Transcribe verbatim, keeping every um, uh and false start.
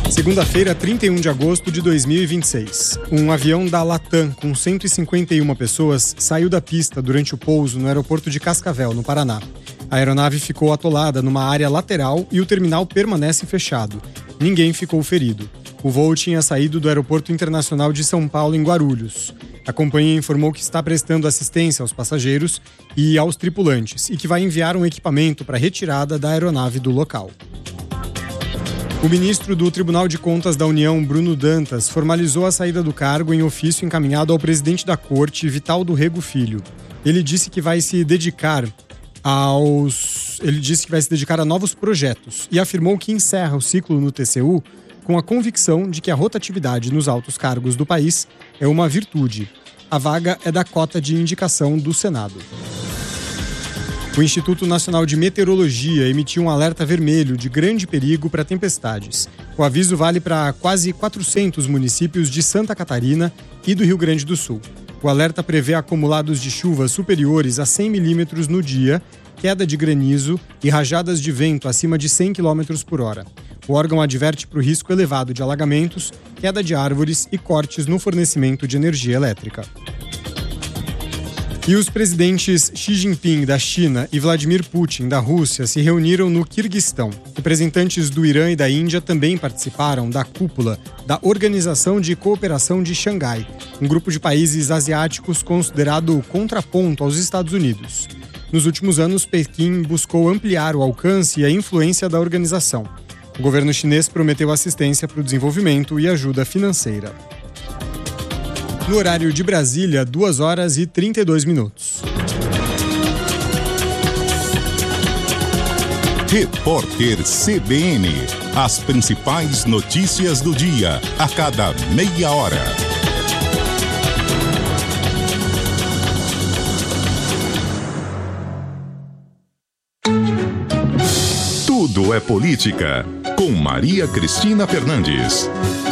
Segunda-feira, trinta e um de agosto de dois mil e vinte e seis. Um avião da Latam com cento e cinquenta e uma pessoas saiu da pista durante o pouso no aeroporto de Cascavel, no Paraná. A aeronave ficou atolada numa área lateral e o terminal permanece fechado. Ninguém ficou ferido. O voo tinha saído do Aeroporto Internacional de São Paulo, em Guarulhos. A companhia informou que está prestando assistência aos passageiros e aos tripulantes e que vai enviar um equipamento para retirada da aeronave do local. O ministro do Tribunal de Contas da União, Bruno Dantas, formalizou a saída do cargo em ofício encaminhado ao presidente da Corte, Vital do Rego Filho. Ele disse que vai se dedicar aos... Ele disse que vai se dedicar a novos projetos e afirmou que encerra o ciclo no T C U com a convicção de que a rotatividade nos altos cargos do país é uma virtude. A vaga é da cota de indicação do Senado. O Instituto Nacional de Meteorologia emitiu um alerta vermelho de grande perigo para tempestades. O aviso vale para quase quatrocentos municípios de Santa Catarina e do Rio Grande do Sul. O alerta prevê acumulados de chuva superiores a cem milímetros no dia, queda de granizo e rajadas de vento acima de cem quilômetros por hora. O órgão adverte para o risco elevado de alagamentos, queda de árvores e cortes no fornecimento de energia elétrica. E os presidentes Xi Jinping, da China, e Vladimir Putin, da Rússia, se reuniram no Quirguistão. Representantes do Irã e da Índia também participaram da cúpula da Organização de Cooperação de Xangai, um grupo de países asiáticos considerado contraponto aos Estados Unidos. Nos últimos anos, Pequim buscou ampliar o alcance e a influência da organização. O governo chinês prometeu assistência para o desenvolvimento e ajuda financeira. No horário de Brasília, duas horas e trinta e dois minutos. Repórter C B N. As principais notícias do dia, a cada meia hora. Tudo é política, com Maria Cristina Fernandes.